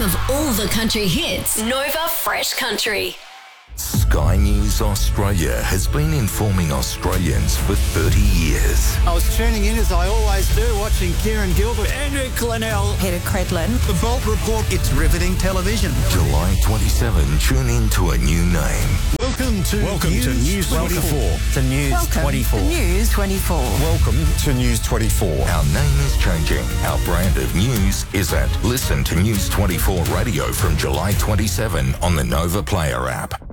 of all the country hits. Nova Fresh Country. Sky News Australia has been informing Australians for 30 years. I was tuning in, as I always do, watching Kieran Gilbert, Andrew Clennell, Peter Credlin. The Bolt Report. It's riveting television. July 27, tune in to a new name. Welcome to News 24. To News 24. News 24. Welcome to News 24. Our name is changing. Our brand of news is at Listen to News 24 Radio from July 27 on the Nova Player app.